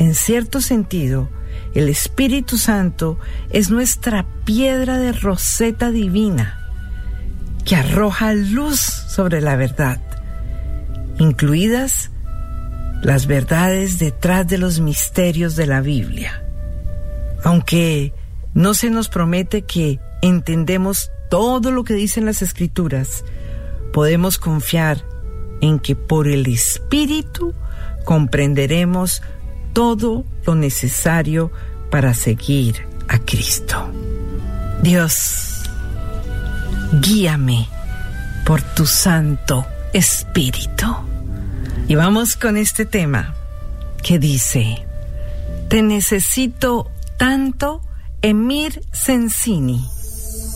En cierto sentido, el Espíritu Santo es nuestra piedra de roseta divina que arroja luz sobre la verdad, incluidas las verdades detrás de los misterios de la Biblia. Aunque no se nos promete que entendemos todo lo que dicen las Escrituras, podemos confiar en que por el Espíritu comprenderemos todo lo necesario para seguir a Cristo. Dios, guíame por tu Santo Espíritu. Y vamos con este tema que dice: Te necesito tanto, Emir Cencini.